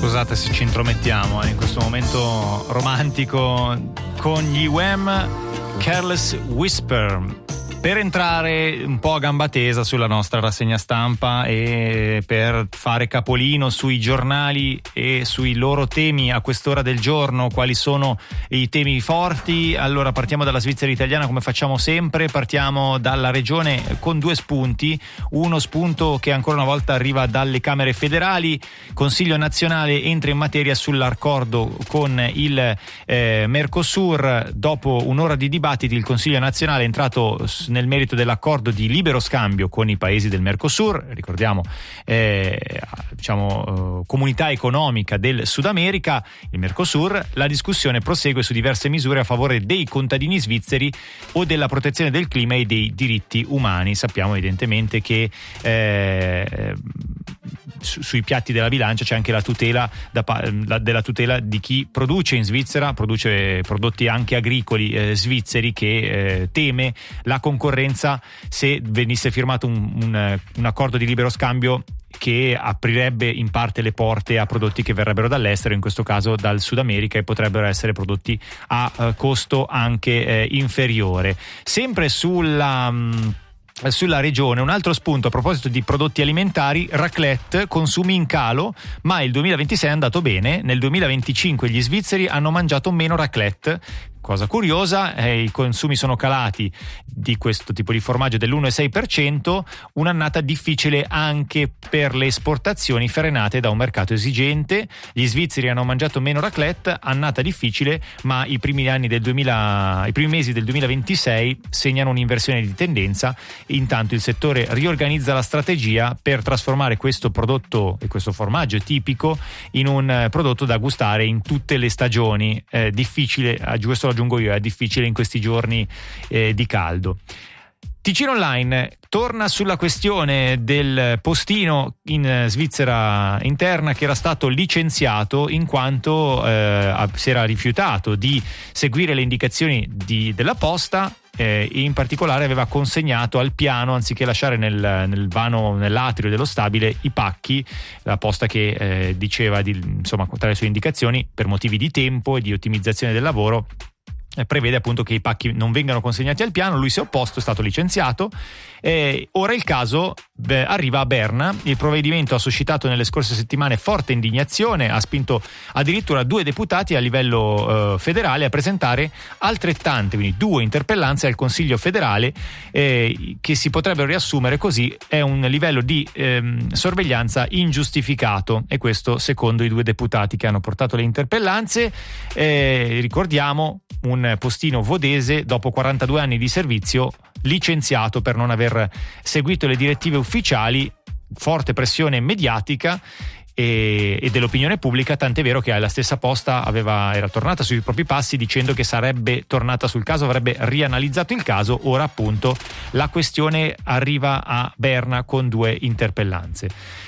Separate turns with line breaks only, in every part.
Scusate se ci intromettiamo in questo momento romantico con gli Wham, Careless Whisper, per entrare un po' a gamba tesa sulla nostra rassegna stampa e per fare capolino sui giornali e sui loro temi a quest'ora del giorno. Quali sono i temi forti? Allora partiamo dalla Svizzera italiana, come facciamo sempre. Partiamo dalla regione con due spunti. Uno spunto che ancora una volta arriva dalle Camere federali. Consiglio nazionale entra in materia sull'accordo con il Mercosur. Dopo un'ora di dibattiti, il Consiglio nazionale è entrato nel merito dell'accordo di libero scambio con i paesi del Mercosur, ricordiamo comunità economica del Sud America, il Mercosur. La discussione prosegue su diverse misure a favore dei contadini svizzeri o della protezione del clima e dei diritti umani. Sappiamo evidentemente che sui piatti della bilancia c'è anche la tutela della tutela di chi produce in Svizzera, produce prodotti anche agricoli svizzeri, che teme la concorrenza se venisse firmato un accordo di libero scambio che aprirebbe in parte le porte a prodotti che verrebbero dall'estero, in questo caso dal Sud America, e potrebbero essere prodotti a costo anche inferiore. Sempre sulla regione, un altro spunto a proposito di prodotti alimentari: raclette, consumi in calo, ma il 2026 è andato bene. Nel 2025 gli svizzeri hanno mangiato meno raclette. Cosa curiosa, i consumi sono calati di questo tipo di formaggio dell'1,6%, un'annata difficile anche per le esportazioni frenate da un mercato esigente. Gli svizzeri hanno mangiato meno raclette, annata difficile, ma i primi mesi del 2026 segnano un'inversione di tendenza. Intanto il settore riorganizza la strategia per trasformare questo prodotto e questo formaggio tipico in un prodotto da gustare in tutte le stagioni. Difficile, questo aggiungo io, è difficile in questi giorni di caldo. Ticino Online torna sulla questione del postino in Svizzera interna che era stato licenziato in quanto si era rifiutato di seguire le indicazioni della posta. In particolare aveva consegnato al piano, anziché lasciare nel vano, nell'atrio dello stabile, i pacchi. La posta che diceva tra le sue indicazioni, per motivi di tempo e di ottimizzazione del lavoro, prevede appunto che i pacchi non vengano consegnati al piano. Lui si è opposto, è stato licenziato. Ora il caso arriva a Berna. Il provvedimento ha suscitato nelle scorse settimane forte indignazione, ha spinto addirittura 2 deputati a livello federale a presentare altrettante, quindi 2 interpellanze al Consiglio federale, che si potrebbero riassumere così: è un livello di sorveglianza ingiustificato. E questo secondo i 2 deputati che hanno portato le interpellanze. Ricordiamo un postino vodese, dopo 42 anni di servizio, licenziato per non aver seguito le direttive ufficiali. Forte pressione mediatica e dell'opinione pubblica, tant'è vero che la stessa posta era tornata sui propri passi dicendo che sarebbe tornata sul caso, avrebbe rianalizzato il caso. Ora appunto la questione arriva a Berna con 2 interpellanze.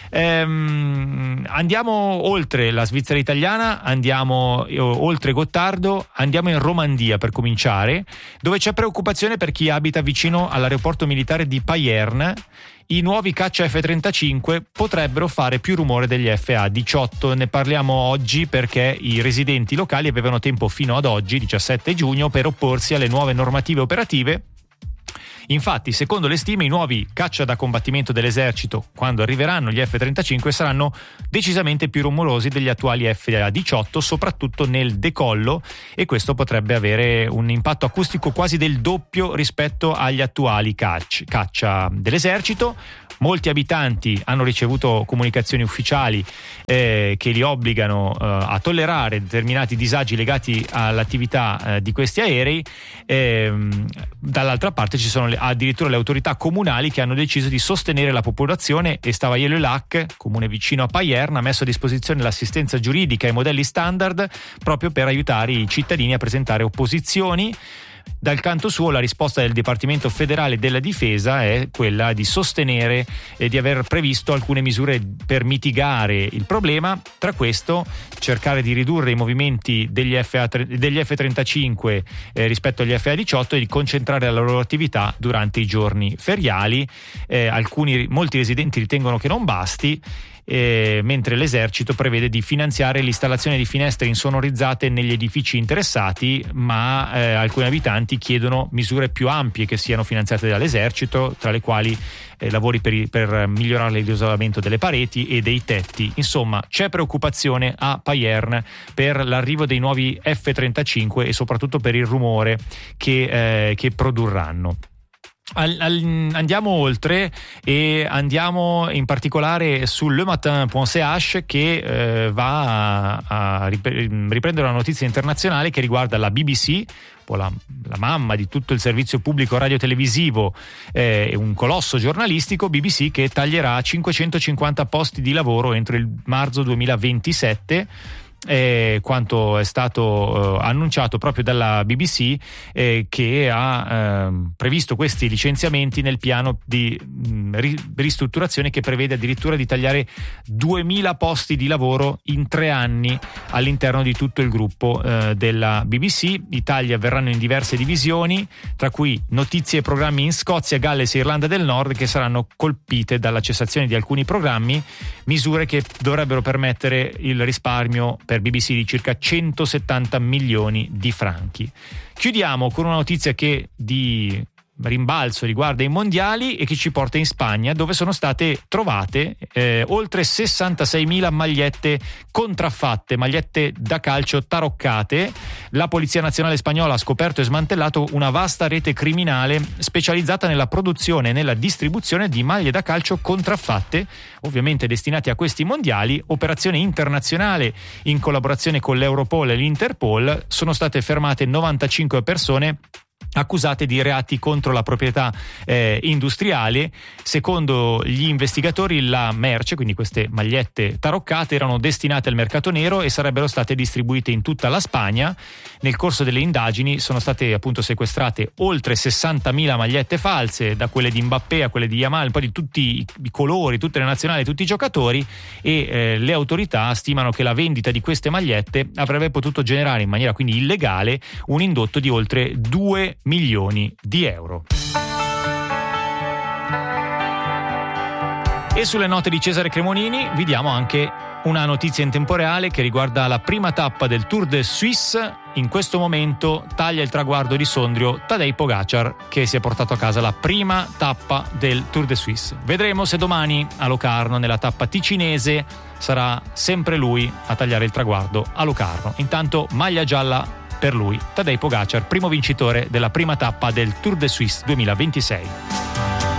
Andiamo oltre la Svizzera italiana, andiamo oltre Gottardo, andiamo in Romandia per cominciare, dove c'è preoccupazione per chi abita vicino all'aeroporto militare di Payerne. I nuovi caccia F-35 potrebbero fare più rumore degli FA-18. Ne parliamo oggi perché i residenti locali avevano tempo fino ad oggi, 17 giugno, per opporsi alle nuove normative operative. Infatti, secondo le stime, i nuovi caccia da combattimento dell'esercito, quando arriveranno gli F-35, saranno decisamente più rumorosi degli attuali FA-18, soprattutto nel decollo, e questo potrebbe avere un impatto acustico quasi del doppio rispetto agli attuali caccia dell'esercito. Molti abitanti hanno ricevuto comunicazioni ufficiali che li obbligano a tollerare determinati disagi legati all'attività di questi aerei. Dall'altra parte ci sono addirittura le autorità comunali che hanno deciso di sostenere la popolazione, e Stavayer-le-Lac, comune vicino a Payerne, ha messo a disposizione l'assistenza giuridica e i modelli standard proprio per aiutare i cittadini a presentare opposizioni. Dal canto suo, la risposta del Dipartimento federale della difesa è quella di sostenere e di aver previsto alcune misure per mitigare il problema. Tra questo, cercare di ridurre i movimenti degli F-35 rispetto agli FA-18 e di concentrare la loro attività durante i giorni feriali. Molti residenti ritengono che non basti. mentre l'esercito prevede di finanziare l'installazione di finestre insonorizzate negli edifici interessati, ma alcuni abitanti chiedono misure più ampie che siano finanziate dall'esercito, tra le quali lavori per migliorare l'isolamento delle pareti e dei tetti. Insomma, c'è preoccupazione a Payerne per l'arrivo dei nuovi F-35 e soprattutto per il rumore che produrranno. Andiamo oltre e andiamo in particolare su lematin.ch che va a riprendere una notizia internazionale che riguarda la BBC, la mamma di tutto il servizio pubblico radiotelevisivo, un colosso giornalistico. BBC che taglierà 550 posti di lavoro entro il marzo 2027. Quanto è stato annunciato proprio dalla BBC, che ha previsto questi licenziamenti nel piano di ristrutturazione che prevede addirittura di tagliare 2000 posti di lavoro in 3 anni all'interno di tutto il gruppo della BBC. I tagli avverranno in diverse divisioni, tra cui notizie e programmi in Scozia, Galles e Irlanda del Nord, che saranno colpite dalla cessazione di alcuni programmi, misure che dovrebbero permettere il risparmio per BBC di circa 170 milioni di franchi. Chiudiamo con una notizia che di rimbalzo riguarda i mondiali e che ci porta in Spagna, dove sono state trovate oltre 66.000 magliette contraffatte, magliette da calcio taroccate. La Polizia Nazionale Spagnola ha scoperto e smantellato una vasta rete criminale specializzata nella produzione e nella distribuzione di maglie da calcio contraffatte, ovviamente destinate a questi mondiali. Operazione internazionale in collaborazione con l'Europol e l'Interpol. Sono state fermate 95 persone accusate di reati contro la proprietà industriale. Secondo gli investigatori la merce, quindi queste magliette taroccate, erano destinate al mercato nero e sarebbero state distribuite in tutta la Spagna. Nel corso delle indagini sono state appunto sequestrate oltre 60.000 magliette false, da quelle di Mbappé a quelle di Yamal, poi di tutti i colori, tutte le nazionali, tutti i giocatori, e le autorità stimano che la vendita di queste magliette avrebbe potuto generare in maniera quindi illegale un indotto di oltre 2 milioni di euro. E sulle note di Cesare Cremonini vi diamo anche una notizia in tempo reale che riguarda la prima tappa del Tour de Suisse. In questo momento taglia il traguardo di Sondrio Tadej Pogacar, che si è portato a casa la prima tappa del Tour de Suisse. Vedremo se domani a Locarno, nella tappa ticinese, sarà sempre lui a tagliare il traguardo a Locarno. Intanto maglia gialla per lui, Tadej Pogacar, primo vincitore della prima tappa del Tour de Suisse 2026.